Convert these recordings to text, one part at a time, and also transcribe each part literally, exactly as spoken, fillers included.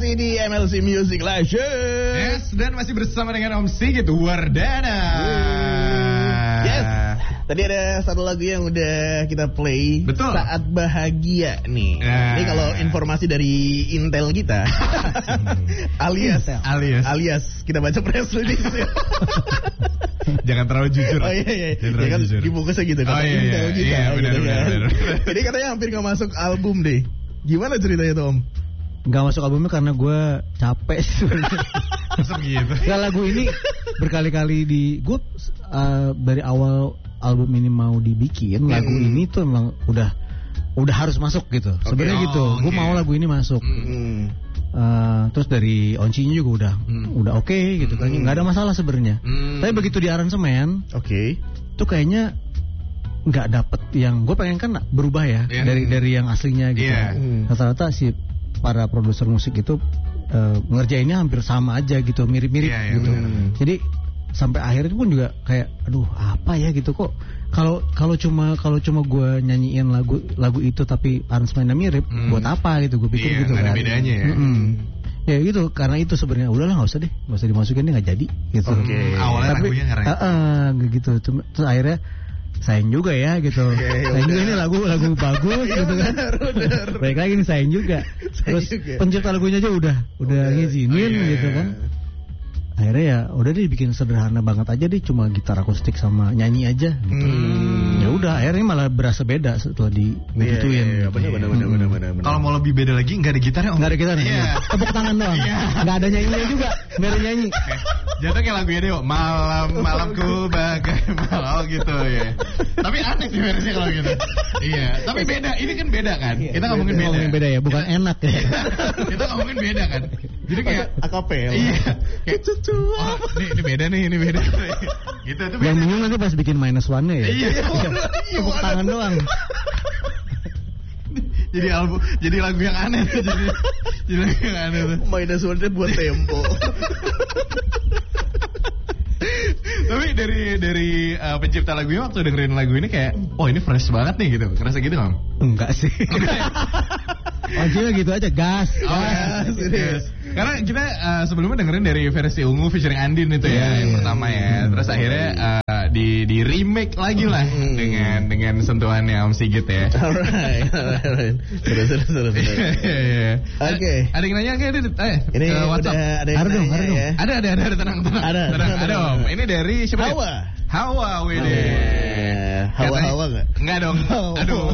masih di M L C Music Live Show. Yes, dan masih bersama dengan Om Sigit Wardana. Yes. Tadi ada satu lagu yang udah kita play. Betul. Saat Bahagia nih. Nah. Ini kalau informasi dari Intel kita. alias Intel. alias alias kita baca press release. Jangan terlalu jujur. Oh iya iya. Jangan terlalu ya kan jujur. Dibungkusnya gitu. Oh iya Intel iya. kita, Iya benar gitu benar, kan. benar. Jadi katanya hampir gak masuk album deh. Gimana ceritanya tuh Om? Gak masuk albumnya karena gue capek sebenarnya. Masuk gitu. Gak, lagu ini berkali-kali di gue uh, dari awal album ini mau dibikin, lagu Hmm. ini tuh emang udah udah harus masuk gitu. Sebenarnya Oh, gitu. Gue okay. mau lagu ini masuk. Hmm. Uh, terus dari oncinya juga udah Hmm. udah oke okay, gitu kan. Hmm. Nggak ada masalah sebenarnya. Hmm. Tapi begitu di aransemen, Oke. Okay. tuh kayaknya nggak dapet yang gue pengen kan berubah ya Yeah. dari dari yang aslinya gitu. Yeah. Hmm. Rata-rata si para produser musik itu uh, ngerjainnya hampir sama aja gitu, mirip-mirip Yeah, yeah, gitu. bener. Jadi sampai akhirnya pun juga kayak, aduh apa ya gitu kok. Kalau kalau cuma kalau cuma gue nyanyiin lagu lagu itu tapi aransemennya mirip, Hmm. buat apa gitu? Gue pikir Iya, gitu nggak ada kan. bedanya ya. Mm-mm. Ya gitu, karena itu sebenarnya udahlah nggak usah deh, nggak usah dimasukin deh, nggak jadi gitu. Oke. Hmm, awalnya Tapi lagunya keren. uh, uh, gitu. Cuma, terus akhirnya sayang juga ya gitu. Oke, sayang juga udah. ini lagu lagu bagus Iya, gitu kan. benar, benar. Baik lagi nih sayang juga. Sayang Terus juga. pencipta lagunya aja udah udah Udah. ngizinin Oh, iya, gitu iya. kan. Akhirnya ya udah deh bikin sederhana banget aja deh, cuma gitar akustik sama nyanyi aja gitu. Hmm. Ya udah akhirnya malah berasa beda setelah di Iya, iya, digituin. iya, benar benar benar benar benar. benar. Kalau mau lebih beda lagi nggak ada gitarnya Om. Nggak ada gitar nih. Iya. Tepuk tangan doang. Iya. Nggak ada nyanyinya juga. Biar nyanyi. Jatuh kayak lagunya deh, malam malamku bagai malam oh, gitu ya. Tapi aneh sih versinya kalau gitu. Iya. Tapi beda. Ini kan beda kan. Kita ngomongin beda. Ngomongin beda ya, bukan enak ya. Kita ngomongin beda kan. Jadi kayak akapel. iya. Kayak cucu. Oh, ini, ini beda nih, ini beda. Gitu itu beda. Yang bingung nanti pas bikin minus one-nya ya. Iya. Tepuk tangan doang. Jadi album, jadi lagu yang aneh tuh. Jadi, jadi lagu yang aneh tuh. Minus one buat tempo. Tapi dari dari uh, pencipta lagunya waktu dengerin lagu ini kayak, oh ini fresh banget nih gitu. Kerasa gitu nggak? Enggak sih. Ojeknya gitu aja, gas. Oh, gas. yes, yes. Karena kita uh, sebelumnya dengerin dari versi ungu featuring Andin itu ya, Yeah. yang pertama ya. Terus akhirnya uh, di di remake lagi lah Hmm. dengan dengan sentuhannya Om Sigit ya. Alright, alright. Terus terus terus. Iya, iya. Oke. Ada yang nanya nggak ini? Eh, Ini ke WhatsApp. udah ada yang Ada dong, nanya ada dong. ya. Ada ada ada ada tenang tenang. Ada, tenang, tenang, ada tenang. Om. Ini dari siapa? ya? Hawa. Hawa Wede. Hawa-hawa nggak? Enggak dong. Aduh.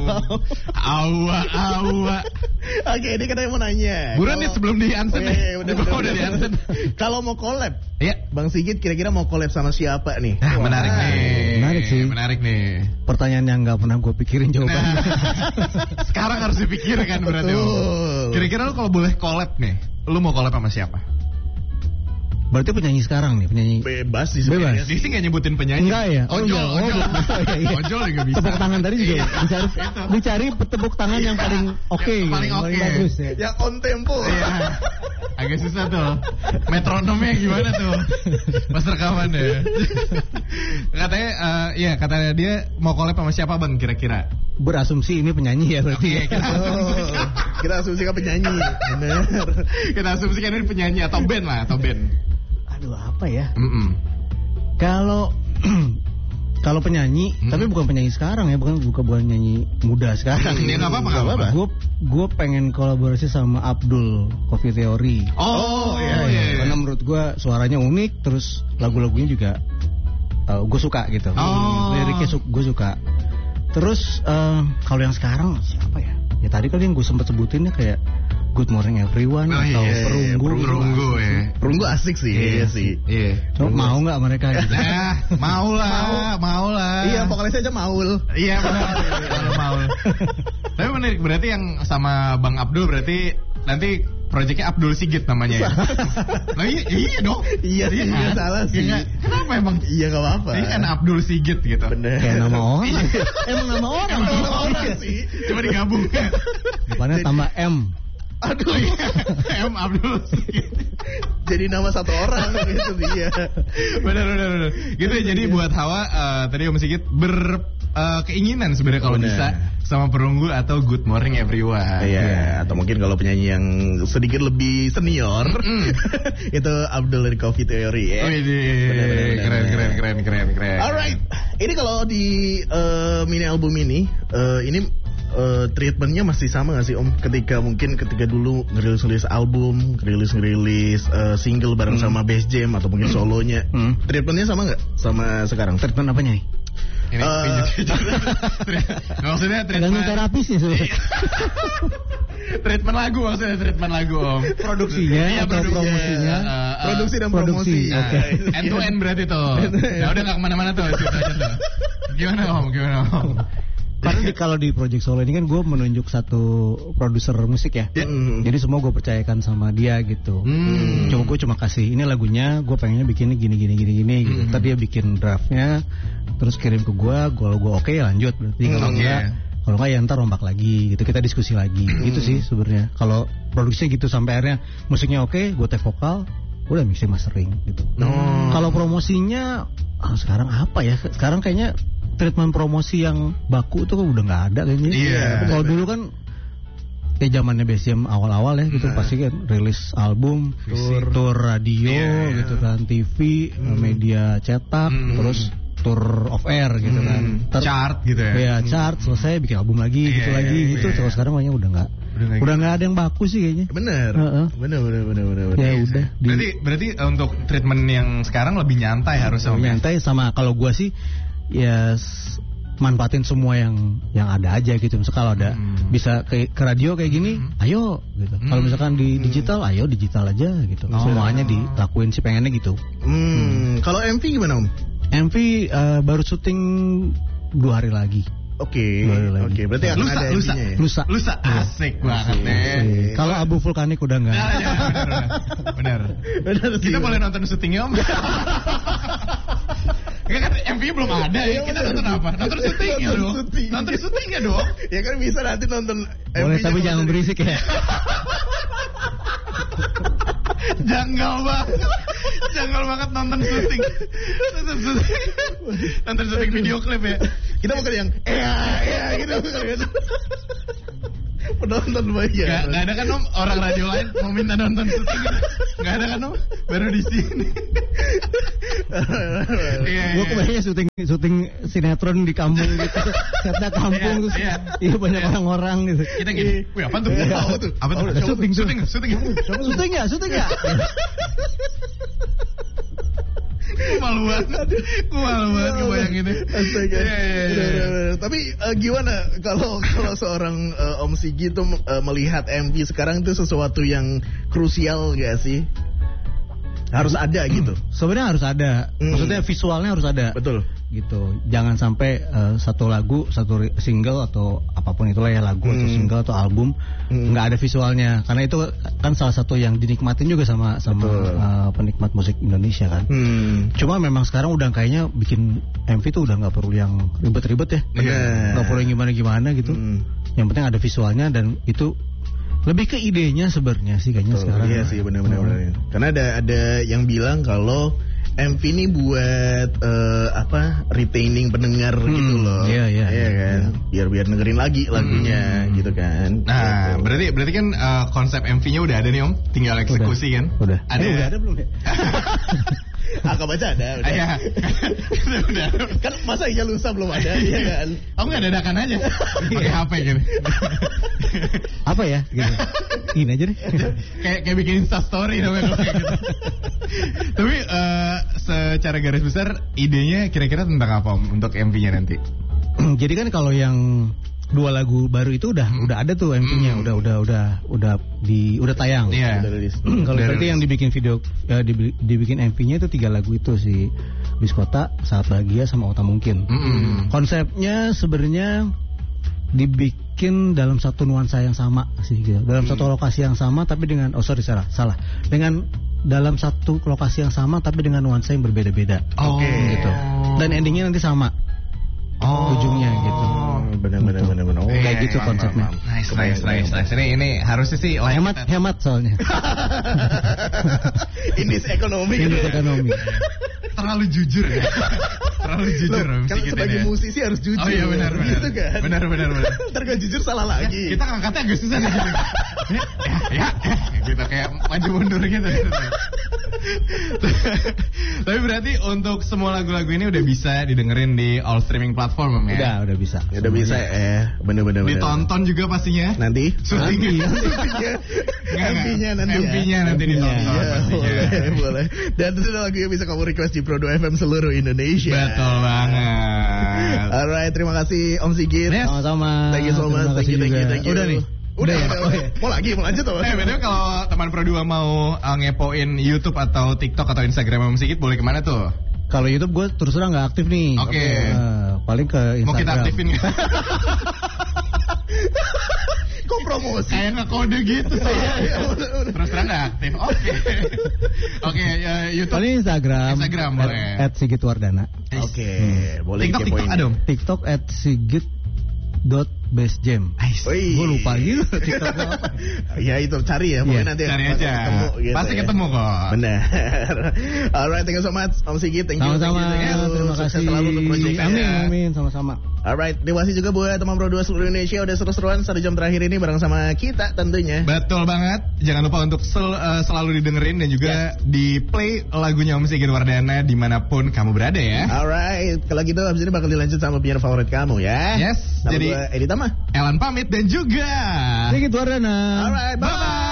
Hawa Hawa. Oke, ini katanya mau nanya. Buruan Kalau- nih sebelum di answer Oh, nih. iya, iya, udah, Di bawah udah, udah di udah. answer. Kalau mau collab, Iya. Bang Sigit kira-kira mau collab sama siapa nih? Nah, Wah. menarik nih. Menarik sih. Menarik nih. Pertanyaan yang nggak pernah gue pikirin jawabannya. Nah, sekarang harus dipikirkan berarti. Om. Betul. Kira-kira lu kalau boleh collab nih, lu mau collab sama siapa? Berarti penyanyi sekarang nih, penyanyi. Bebas sih Bebas. sebenarnya. Dia sih nggak nyebutin penyanyi. Enggak ya? Oh Ojol, iya, oh, ojol. bisa, iya, iya. Ojol juga bisa. Tepuk tangan tadi juga Iya. dicari, Itu. dicari tepuk tangan yang paling oke, Yang paling gitu, oke. bagus ya. Yang on tempo. Iya. Agak susah tuh. Metronomnya gimana tuh? Pas rekaman ya. Katanya, uh, iya katanya dia mau collab sama siapa Bang kira-kira? Berasumsi ini penyanyi ya berarti. Oke, kita Oh, kita asumsikan penyanyi. Bener. Kita asumsikan ini penyanyi atau band lah, atau band. Aduh apa ya? Mm-mm. Kalau kalau penyanyi, Hmm. tapi bukan penyanyi sekarang ya, bukan bukan bukan penyanyi muda sekarang. Ya, nggak apa-apa, nggak apa-apa. Gue gue pengen kolaborasi sama Abdul Coffee Theory. Oh, iya, iya, iya. Karena menurut gue suaranya unik, terus lagu-lagunya juga uh, gue suka gitu. Oh. Liriknya su- gue suka. Terus uh, kalau yang sekarang siapa ya? Ya tadi kan yang gue sempat sebutinnya kayak Good Morning Everyone Oh, atau iya, Perunggu. Perunggu ya. Perunggu asik sih, iya sih. Iya. Cuma mau nggak mereka gitu? Nah, mau lah, mau lah. Iya, pokoknya aja Maul. Iya benar. Kalau mau. Tapi menarik berarti yang sama Bang Abdul berarti nanti proyeknya Abdul Sigit namanya ya. Nah, iya, iya dong. Iya sih, kan? nggak salah sih. Iya, nggak? Kenapa emang? Iya, nggak apa-apa. Ini kan Abdul Sigit gitu. Bener. Kayak nama orang. Iya. Emang nama orang. Emang nama orang sih. Coba digabung. Depannya tambah M. Aduh, M Abdul Sigit. jadi nama satu orang gitu dia. Benar benar benar. Gitu ya, jadi buat Hawa uh, tadi Om Sigit ber uh, keinginan sebenarnya kalau Bener. bisa sama Perunggu atau Good Morning Everyone. Iya, Ya. atau mungkin kalau penyanyi yang sedikit lebih senior Mm. itu Abdul dari Coffee Theory ya. Wih, Bener-bener. keren keren keren keren keren. Alright, ini kalau di uh, mini album ini, uh, ini uh, treatmentnya masih sama gak sih Om? Ketika mungkin ketika dulu ngerilis-ngerilis album, ngerilis-ngerilis uh, single bareng Hmm. sama bass jam atau mungkin solonya, Hmm. treatmentnya sama nggak sama sekarang? Treatment apanya nih? Ini Uh, pijit-pijit. Maksudnya Tergantung treatment terapisnya sebenarnya. treatment lagu maksudnya treatment lagu Om. Produksinya Iya, atau produksinya. promosinya? Uh, uh, Produksi dan produksi, promosi. oke. Nah, End to end berarti tuh. Ya udah nggak kemana-mana tuh. Situ aja tuh. Gimana Om? Gimana Om? Karena di, kalau di Project Solo ini kan gue menunjuk satu produser musik ya. Ya. Mm. Jadi semua gue percayakan sama dia gitu. Hmm. Cuma gue cuma kasih ini lagunya, gue pengennya bikinnya gini gini gini gini gitu. Hmm. Ntar dia bikin draftnya, terus kirim ke gue, kalau gue oke lanjut. Berarti Hmm, kalau oke. enggak, kalau enggak ya ntar rombak lagi gitu. Kita diskusi lagi. Gitu sih sebenarnya. Kalau produksinya gitu sampai akhirnya musiknya oke, gue take vokal, udah mixing mastering gitu. Oh. Kalau promosinya ah, sekarang apa ya? Sekarang kayaknya treatment promosi yang baku tuh udah nggak ada kayaknya. Iya, Kalau dulu kan ya zamannya B S M awal-awal ya gitu, Nah. pasti kan rilis album, Tur. tur radio Iya, iya. gitu kan, T V, media cetak, Hmm. terus tour off air gitu kan. Ter- Chart gitu ya. Ya chart selesai bikin album lagi Iya, gitu iya, lagi iya, gitu. iya. Terus sekarang kayaknya udah nggak Udah nggak udah gitu. nggak ada yang baku sih kayaknya. Bener, Heeh. bener, bener, bener, bener, bener. Ya udah di- Berarti berarti uh, untuk treatment yang sekarang lebih nyantai harus sama. nyantai sama kalau gua sih ya s- manfaatin semua yang yang ada aja gitu. Misal kalau ada Hmm. bisa ke, ke radio kayak gini, Hmm. ayo gitu. Kalau Hmm. misalkan di digital, ayo digital aja gitu. Oh. Semuanya dilakuin sih pengennya gitu. Hmm, kalau M V gimana Om? M V eh, baru syuting dua hari lagi. Oke, Boleh lagi. oke. Berarti akan Lusa, ada lusa. M V-nya ya? Lusa. Lusa asik banget deh. Eh, Kalau abu vulkanik udah enggak. Nah, ya, benar, benar. Bener sih. Kita boleh nonton syutingnya Om. Enggak kan M V belum ada ya. Kita nonton apa? Nonton syutingnya Nonton dong. syuting. Nonton syutingnya dong. Ya kan bisa nanti nonton M V-nya. Boleh tapi jangan kalau berisik ya. Janggal banget. Janggal banget nonton syuting. Nonton syuting. Nonton syuting video klip ya. Kita bukan yang ya ya gitu bukan kan. Penonton banyak. Gak, gak ada kan Om orang radio lain mau minta nonton syuting. Gak ada kan Om. Baru di sini. Iya, Gue iya. kebayangnya syuting syuting sinetron di kampung gitu. Setnya kampung Iya, terus iya. iya banyak Iya. orang-orang gitu. Kita gini. Wih apa tuh? Iya, apa tuh? Apa tuh? Apa tuh? Syuting tuh. Syuting, syuting. Syuting ya, syuting ya. Gue malu banget. Gue malu banget ngebayanginnya. Astaga. Iya, iya, iya. Bener, bener, bener. Tapi eh, gimana kalau kalau seorang eh, Om Sigi tuh eh, melihat M V sekarang itu sesuatu yang krusial gak sih? Harus ada gitu. Sebenarnya harus ada. Hmm. Maksudnya visualnya harus ada. Betul. Gitu. Jangan sampai eh, satu lagu, satu ri- single atau apapun itulah ya lagu atau Hmm. single atau album Hmm. nggak ada visualnya. Karena itu kan salah satu yang dinikmatin juga sama sama Betul. eh, penikmat musik Indonesia kan. Hmm. Cuma memang sekarang udah kayaknya bikin M V tuh udah nggak perlu yang ribet-ribet ya. Bener. Nggak perlu yang gimana-gimana gitu. Hmm. Yang penting ada visualnya dan itu lebih ke idenya sebenarnya sih kayaknya Betul, sekarang. iya sih benar-benar. benar. Karena ada ada yang bilang kalau M V ini buat eh, apa retaining pendengar Hmm, gitu loh. iya, iya, kan. iya. Biar biar dengerin lagi lagunya gitu kan. Nah, Gitu. berarti berarti kan uh, konsep M V-nya udah ada nih Om, tinggal eksekusi kan? Udah. Ada. Eh, udah ada belum ya? Angka baca ada. Ah, Udah. iya. Udah. Kan masa iya lusa belum ada ya kan? Aku nggak dadakan aja. Pakai H P gitu. Apa ya? Gitu. Ini aja deh. kayak kayak bikin Insta story namanya kalau kayak gitu. Tapi eh, secara garis besar idenya kira-kira tentang apa Om untuk M V-nya nanti? Jadi kan kalau yang dua lagu baru itu udah Hmm. udah ada tuh M V-nya, Hmm. udah udah udah udah di udah tayang. Iya. Udah rilis. Kalau Udah berarti rilis. yang dibikin video eh, dibi- dibikin M V-nya itu tiga lagu itu si Biskota, Saat Bahagia sama Otak Mungkin. Mm-mm. Konsepnya sebenarnya dibikin dalam satu nuansa yang sama sih gitu. Dalam Hmm. satu lokasi yang sama tapi dengan oh sorry salah salah. Dengan dalam satu lokasi yang sama tapi dengan nuansa yang berbeda-beda. Oke. Gitu. Dan endingnya nanti sama. Oh. Ujungnya gitu. Benar-benar Gitu. benar-benar. Oh, Kayak Iya, gitu paham, konsepnya. paham, paham. Nice, nice, nice, nice. Ini ini harusnya sih like Hemat kita- hemat soalnya. Indis ekonomi. Ini ekonomi. terlalu jujur ya. Terlalu jujur Loh, Om kan Sigit sebagai ini ya. musisi harus jujur. Oh iya benar benar. Gitu kan? Benar benar benar. Ntar gak jujur salah lagi. Kita ngangkatnya agak susah nih gitu. Ya, ya, ya, gitu kayak maju mundur gitu. Tapi berarti untuk semua lagu-lagu ini udah bisa didengerin di all streaming platform Om ya. Udah, udah bisa. Ya udah bisa eh bener-bener. Ditonton juga pastinya. Nanti. Syutingnya. M P-nya nanti. M P-nya nanti ditonton Ya, pastinya. boleh, boleh. Dan itu lagunya bisa kamu request di Pro dua F M seluruh Indonesia. Betul banget. Alright, terima kasih Om Sigit. Yes. Sama-sama. Thank you so much. Terima Thank you, kasih thank you, juga. thank you. Udah nih. Udah, ya? udah, Oh, udah. iya. Mau lagi, mau lanjut atau? Eh, betul kalau teman Pro dua mau uh, ngepoin YouTube atau TikTok atau Instagram Om Sigit boleh kemana tuh? Kalau YouTube gue terus terang nggak aktif nih. Oke. Eh, paling ke Instagram. Mau kita aktifin nggak? Kok promosi? Kayak ngekode gitu sih. Terus terang nggak aktif. Oke. Oke, ya, YouTube. Paling Instagram. Instagram at, boleh. At Sigit Wardana. Oke, boleh TikTok dikepoin. TikTok ada Om. TikTok at Sigit dot best jam. Wih. Gue lupa gitu TikTok gua apa. Ya itu cari ya, pokoknya Iya, nanti Cari pasti aja. ketemu gitu Pasti ya. ketemu kok. Benar. Alright, thank you so much Om Sigit. Thank you. Sama-sama. thank you, thank you. Terima Sukses kasih. selalu untuk proyeknya. Amin, amin. Sama-sama. Alright, terima kasih juga buat teman Pro dua seluruh Indonesia udah seru-seruan satu jam terakhir ini bareng sama kita tentunya. Betul banget. Jangan lupa untuk sel- uh, selalu didengerin dan juga di play lagunya Om Sigit Wardana dimanapun kamu berada ya. Alright, kalau gitu abis ini bakal dilanjut sama penyiar favorit kamu ya. Yes, Nama jadi- gue Edi Tama. Elan pamit dan juga Sigit Wardana. Alright, bye. bye-bye.